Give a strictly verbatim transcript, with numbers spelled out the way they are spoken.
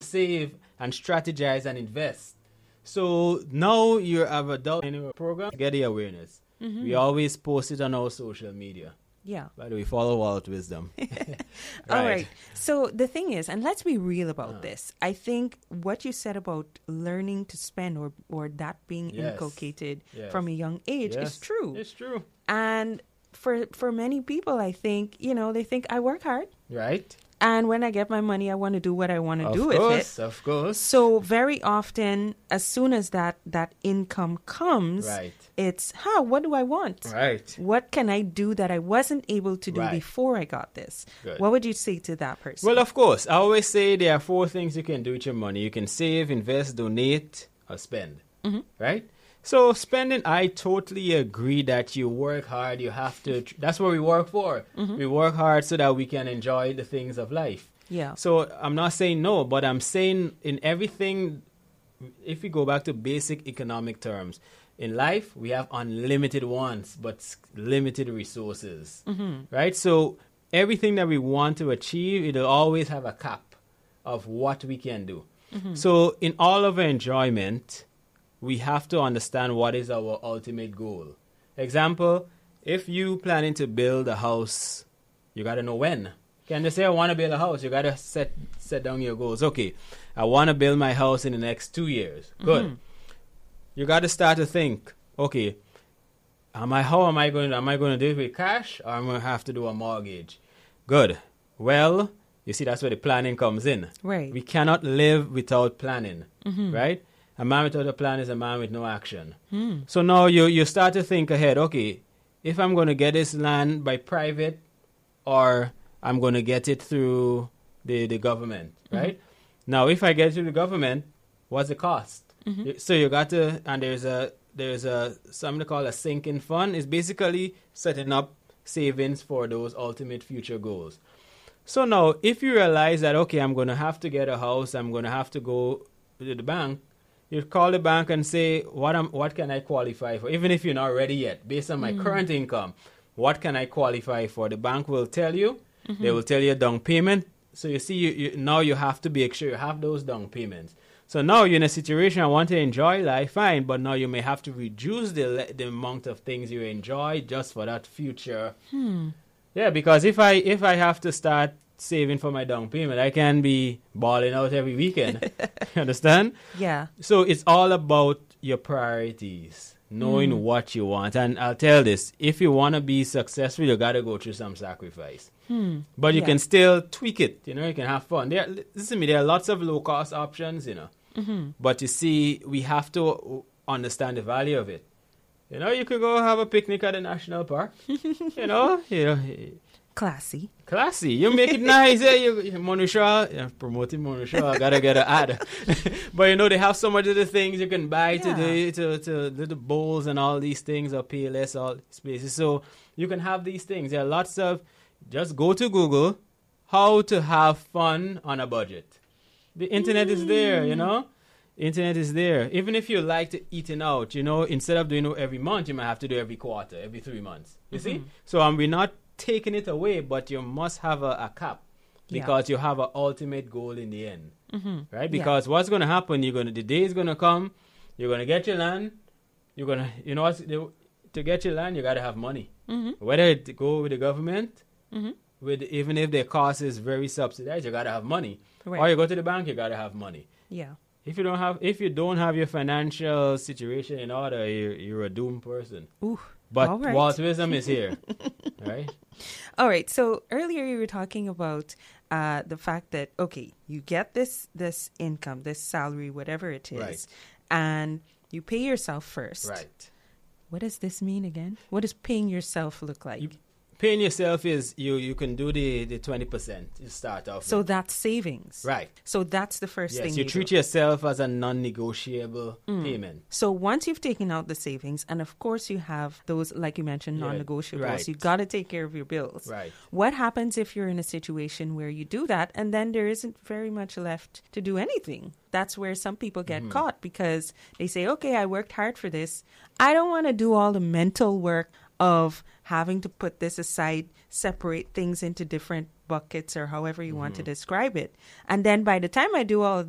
save and strategize and invest. So now you have a adult in our program, get the awareness. Mm-hmm. We always post it on our social media. Yeah. By the way, follow Walt Wisdom. Right. All right. So the thing is, and let's be real about uh. this. I think what you said about learning to spend or, or that being yes. inculcated yes. from a young age yes. is true. It's true. And for for many people, I think, you know, they think I work hard. Right. And when I get my money, I want to do what I want to do with it. Of course, of course. So very often, as soon as that, that income comes, right. it's, huh, what do I want? Right. What can I do that I wasn't able to do right. before I got this? Good. What would you say to that person? Well, of course. I always say there are four things you can do with your money. You can save, invest, donate, or spend. Mm-hmm. Right? So spending, I totally agree that you work hard. You have to, that's what we work for. Mm-hmm. We work hard so that we can enjoy the things of life. Yeah. So I'm not saying no, but I'm saying in everything, if we go back to basic economic terms, in life, we have unlimited wants, but limited resources. Mm-hmm. Right? So everything that we want to achieve, it'll always have a cap of what we can do. Mm-hmm. So in all of our enjoyment, we have to understand what is our ultimate goal. Example, if you planning to build a house, you got to know when. Can you say, I want to build a house? You got to set set down your goals. Okay, I want to build my house in the next two years. Good. Mm-hmm. You got to start to think, okay, am I, how am I going to, am I going to do it with cash or am I going to have to do a mortgage? Good. Well, you see, that's where the planning comes in. Right. We cannot live without planning, mm-hmm. right? A man without a plan is a man with no action. Mm. So now you, you start to think ahead, okay, if I'm going to get this land by private or I'm going to get it through the, the government, right? Mm-hmm. Now, if I get it through the government, what's the cost? Mm-hmm. So you got to, and there's a, there's a, something called a sinking fund. It's basically setting up savings for those ultimate future goals. So now, if you realize that, okay, I'm going to have to get a house, I'm going to have to go to the bank, you call the bank and say, what am, what can I qualify for? Even if you're not ready yet, based on my mm-hmm. current income, what can I qualify for? The bank will tell you. Mm-hmm. They will tell you a down payment. So you see, you, you now you have to be sure you have those down payments. So now you're in a situation, I want to enjoy life, fine, but now you may have to reduce the the amount of things you enjoy just for that future. Hmm. Yeah, because if I if I have to start saving for my down payment, I can be balling out every weekend. You understand? Yeah. So it's all about your priorities, knowing mm. what you want. And I'll tell this, if you want to be successful, you got to go through some sacrifice. Hmm. But you yeah. can still tweak it, you know, you can have fun. There, listen to me, there are lots of low-cost options, you know. Mm-hmm. But you see, we have to understand the value of it. You know, you could go have a picnic at the national park. you know, you know. Classy. Classy. You make it nice. Yeah, you, you Monusha, yeah, promoting Monusha. I gotta get an ad. But you know, they have so much of the things you can buy yeah. today to to little bowls and all these things or P L S, all these places. So you can have these things. There are lots of. Just go to Google, how to have fun on a budget. The internet mm. is there, you know. Internet is there. Even if you like to eating out, you know, instead of doing it every month, you might have to do it every quarter, every three months. You mm-hmm. see? So um, we're not taking it away, but you must have a, a cap because yeah. you have an ultimate goal in the end, mm-hmm. right? Because yeah. what's going to happen? You're going to the day is going to come. You're going to get your land. You're going to, you know, what, to get your land, you got to have money. Mm-hmm. Whether it go with the government, mm-hmm. with even if the cost is very subsidized, you got to have money. Right. Or you go to the bank, you got to have money. Yeah. If you don't have, if you don't have your financial situation in order, you're, you're a doomed person. Ooh, but right. Walt Wisdom is here, right? All right. So earlier you were talking about uh, the fact that okay, you get this this income, this salary, whatever it is, right. and you pay yourself first. Right. What does this mean again? What does paying yourself look like? You, Paying yourself is you, you can do the, the twenty percent you start off So with. that's savings. Right. So that's the first yes, thing you, you treat do. yourself as a non-negotiable mm. payment. So once you've taken out the savings, and of course you have those, like you mentioned, non-negotiables, right. you got to take care of your bills. Right. What happens if you're in a situation where you do that and then there isn't very much left to do anything? That's where some people get mm. caught because they say, okay, I worked hard for this. I don't want to do all the mental work of having to put this aside, separate things into different buckets or however you mm-hmm. want to describe it. And then by the time I do all of